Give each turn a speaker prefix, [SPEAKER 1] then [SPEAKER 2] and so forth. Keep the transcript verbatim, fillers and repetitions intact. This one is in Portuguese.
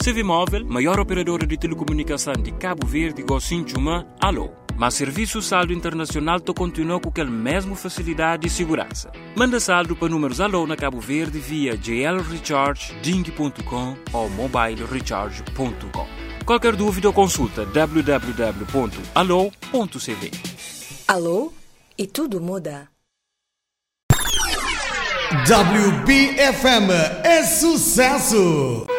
[SPEAKER 1] Civimóvel, maior operadora de telecomunicação de Cabo Verde, Gocinchuma, Alô. Mas serviço saldo internacional to continua com aquela mesma facilidade e segurança. Manda saldo para números Alô na Cabo Verde via j l recharge ding ponto com ou mobile recharge ponto com. Qualquer dúvida ou consulta w w w ponto alô ponto c v.
[SPEAKER 2] Alô e tudo muda.
[SPEAKER 3] W B F M é sucesso!